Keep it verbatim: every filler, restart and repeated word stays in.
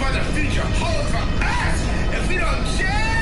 by the future. Hold for us if we don't change.